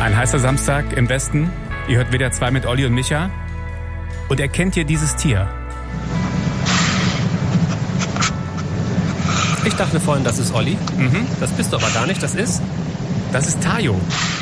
Ein heißer Samstag im Westen. Ihr hört WDR 2 mit Olli und Micha. Und erkennt ihr dieses Tier? Ich dachte vorhin, das ist Olli. Das bist du aber gar nicht. Das ist Tayo.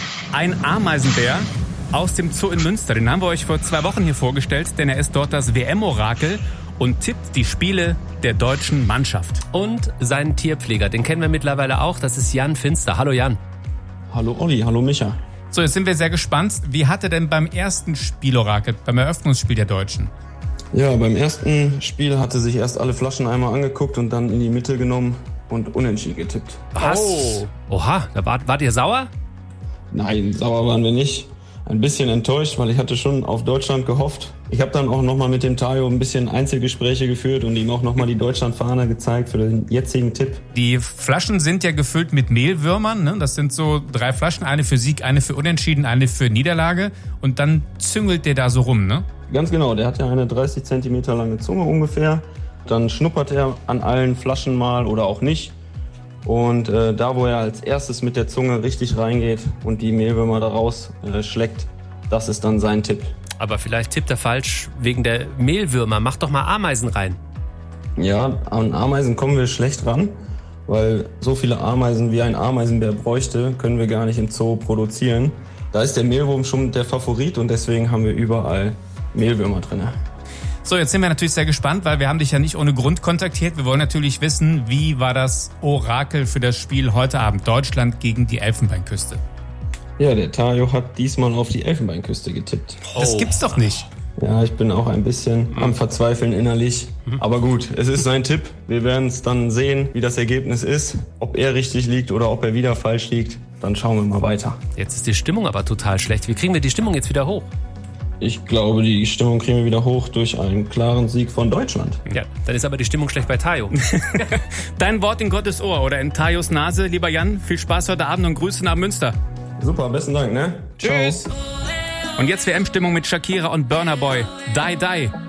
Ein Ameisenbär aus dem Zoo in Münster. Den haben wir euch vor 2 Wochen hier vorgestellt, denn er ist dort das WM-Orakel und tippt die Spiele der deutschen Mannschaft. Und seinen Tierpfleger, den kennen wir mittlerweile auch. Das ist Jan Finster. Hallo Jan. Hallo Olli, hallo Micha. So, jetzt sind wir sehr gespannt. Wie hat er denn beim ersten Spielorakel, beim Eröffnungsspiel der Deutschen? Ja, beim ersten Spiel hatte sich erst alle Flaschen einmal angeguckt und dann in die Mitte genommen und unentschieden getippt. Was? Oh. Oha, da wart ihr sauer? Nein, sauer waren wir nicht. Ein bisschen enttäuscht, weil ich hatte schon auf Deutschland gehofft. Ich habe dann auch nochmal mit dem Tayo ein bisschen Einzelgespräche geführt und ihm auch nochmal die Deutschlandfahne gezeigt für den jetzigen Tipp. Die Flaschen sind ja gefüllt mit Mehlwürmern, ne? Das sind so 3 Flaschen, eine für Sieg, eine für Unentschieden, eine für Niederlage. Und dann züngelt der da so rum, ne? Ganz genau, der hat ja eine 30 Zentimeter lange Zunge ungefähr. Dann schnuppert er an allen Flaschen mal oder auch nicht. Und da, wo er als erstes mit der Zunge richtig reingeht und die Mehlwürmer da raus schleckt, das ist dann sein Tipp. Aber vielleicht tippt er falsch wegen der Mehlwürmer. Mach doch mal Ameisen rein. Ja, an Ameisen kommen wir schlecht ran, weil so viele Ameisen wie ein Ameisenbär bräuchte, können wir gar nicht im Zoo produzieren. Da ist der Mehlwurm schon der Favorit und deswegen haben wir überall Mehlwürmer drin. So, jetzt sind wir natürlich sehr gespannt, weil wir haben dich ja nicht ohne Grund kontaktiert. Wir wollen natürlich wissen, wie war das Orakel für das Spiel heute Abend Deutschland gegen die Elfenbeinküste? Ja, der Tayo hat diesmal auf die Elfenbeinküste getippt. Das gibt's doch nicht. Ja, ich bin auch ein bisschen am Verzweifeln innerlich. Aber gut, es ist sein Tipp. Wir werden es dann sehen, wie das Ergebnis ist. Ob er richtig liegt oder ob er wieder falsch liegt. Dann schauen wir mal weiter. Jetzt ist die Stimmung aber total schlecht. Wie kriegen wir die Stimmung jetzt wieder hoch? Ich glaube, die Stimmung kriegen wir wieder hoch durch einen klaren Sieg von Deutschland. Ja, dann ist aber die Stimmung schlecht bei Tayo. Dein Wort in Gottes Ohr oder in Tayos Nase, lieber Jan. Viel Spaß heute Abend und Grüße nach Münster. Super, besten Dank, ne? Tschüss. Ciao. Und jetzt WM-Stimmung mit Shakira und Burna Boy. Die, die.